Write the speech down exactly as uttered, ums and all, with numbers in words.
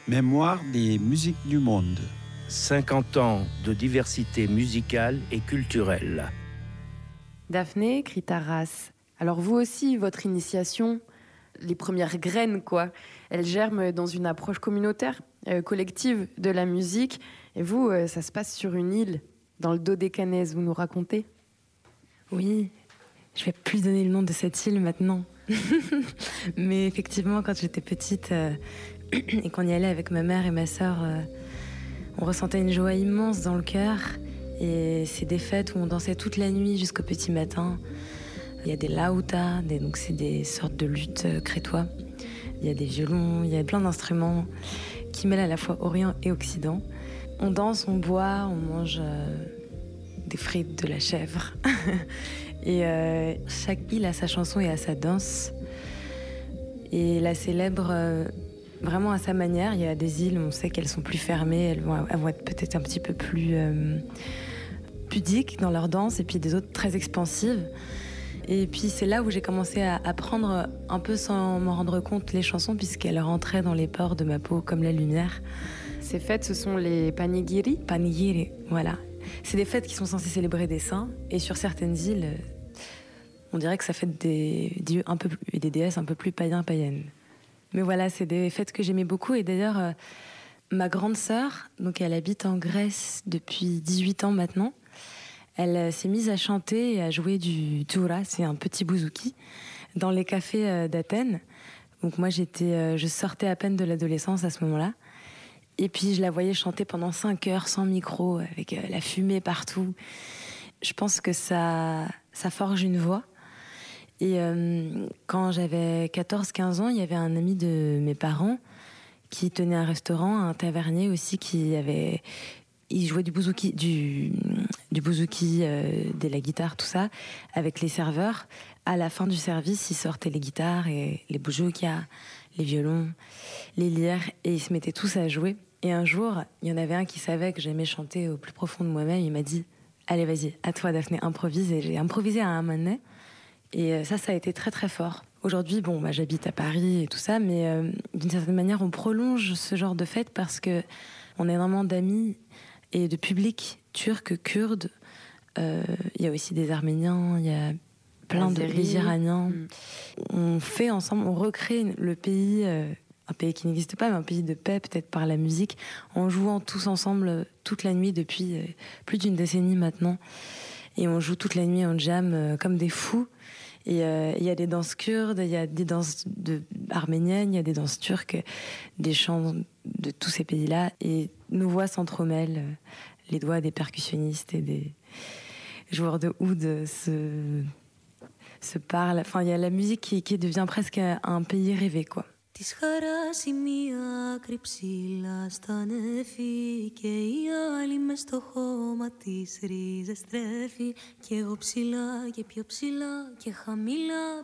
Mémoire des musiques du monde. cinquante ans de diversité musicale et culturelle. Daphné Kritaras. Alors vous aussi, votre initiation, les premières graines, quoi, elles germent dans une approche communautaire, euh, collective de la musique. Et vous, euh, ça se passe sur une île, dans le Dodécanèse, vous nous racontez ? Oui, je vais plus donner le nom de cette île maintenant. Mais effectivement, quand j'étais petite euh, et qu'on y allait avec ma mère et ma sœur, euh, on ressentait une joie immense dans le cœur. Et c'est des fêtes où on dansait toute la nuit jusqu'au petit matin. Il y a des lautas, des, donc c'est des sortes de luttes euh, crétois. Il y a des violons, il y a plein d'instruments qui mêlent à la fois Orient et Occident. On danse, on boit, on mange euh, des frites, de la chèvre. Et euh, chaque île a sa chanson et a sa danse. Et la célèbre euh, vraiment à sa manière. Il y a des îles où on sait qu'elles sont plus fermées, elles vont, elles vont être peut-être un petit peu plus euh, pudiques dans leur danse, et puis des autres très expansives. Et puis c'est là où j'ai commencé à apprendre un peu sans m'en rendre compte les chansons, puisqu'elles rentraient dans les pores de ma peau comme la lumière. Ces fêtes, ce sont les panigiri. Panigiri, voilà. C'est des fêtes qui sont censées célébrer des saints, et sur certaines îles, on dirait que ça fête des dieux un peu plus, et des déesses un peu plus païens, païennes. Mais voilà, c'est des fêtes que j'aimais beaucoup. Et d'ailleurs, euh, ma grande sœur, donc elle habite en Grèce depuis dix-huit ans maintenant, elle euh, s'est mise à chanter et à jouer du toura, c'est un petit bouzouki, dans les cafés euh, d'Athènes. Donc moi, j'étais, euh, je sortais à peine de l'adolescence à ce moment-là. Et puis je la voyais chanter pendant cinq heures sans micro, avec euh, la fumée partout. Je pense que ça, ça forge une voix. Et euh, quand j'avais quatorze quinze ans, il y avait un ami de mes parents qui tenait un restaurant, un tavernier aussi, qui avait... Il jouait du bouzouki, du, du bouzouki, euh, de la guitare, tout ça, avec les serveurs. À la fin du service, ils sortaient les guitares et les bouzoukias, les violons, les lyres, et ils se mettaient tous à jouer. Et un jour, il y en avait un qui savait que j'aimais chanter au plus profond de moi-même. Il m'a dit « Allez, vas-y, à toi, Daphné, improvise ». Et j'ai improvisé à un moment donné. Et ça, ça a été très, très fort. Aujourd'hui, bon, bah, j'habite à Paris et tout ça, mais euh, d'une certaine manière, on prolonge ce genre de fête parce que on a énormément d'amis et de publics turcs, kurdes. Il euh, y a aussi des Arméniens, il y a plein de les Iraniens. Mm. On fait ensemble, on recrée le pays, euh, un pays qui n'existe pas, mais un pays de paix, peut-être par la musique, en jouant tous ensemble toute la nuit depuis euh, plus d'une décennie maintenant. Et on joue toute la nuit en jam euh, comme des fous. Et il euh, y a des danses kurdes, il y a des danses de, arméniennes, il y a des danses turques, des chants de tous ces pays-là. Et nos voix s'entremêlent, euh, les doigts des percussionnistes et des joueurs de oud se, se parlent. Enfin, il y a la musique qui, qui devient presque un pays rêvé, quoi. Της χαράς η μία άκρη ψηλά στα νέφη και η άλλη μες στο χώμα της ρίζες τρέφει κι εγώ ψηλά και πιο ψηλά και χαμηλά